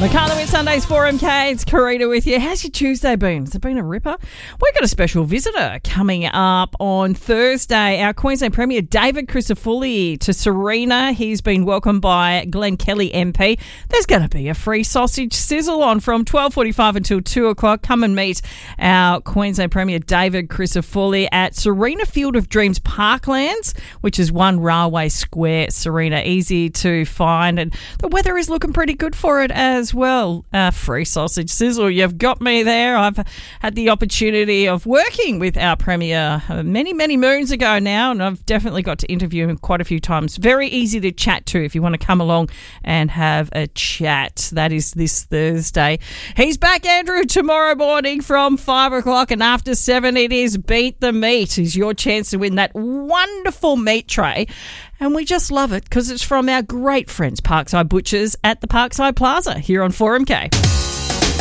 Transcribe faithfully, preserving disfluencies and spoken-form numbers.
McCarthy with Sundays four M K. It's Karina with you. How's your Tuesday been? Has it been a ripper? We've got a special visitor coming up on Thursday. Our Queensland Premier, David Crisafulli, to Sarina. He's been welcomed by Glenn Kelly M P. There's going to be a free sausage sizzle on from twelve forty-five until two o'clock. Come and meet our Queensland Premier, David Crisafulli, at Sarina Field of Dreams Parklands, which is one Railway Square, Sarina. Easy to find, and the weather is looking pretty good for it as well. Uh, free sausage sizzle. You've got me there. I've had the opportunity of working with our Premier uh, many, many moons ago now, and I've definitely got to interview him quite a few times. Very easy to chat to if you want to come along and have a chat. That is this Thursday. He's back, Andrew, tomorrow morning from five o'clock, and after seven it is Beat the Meat. Is your chance to win that wonderful meat tray. And we just love it because it's from our great friends, Parkside Butchers at the Parkside Plaza here on four M K.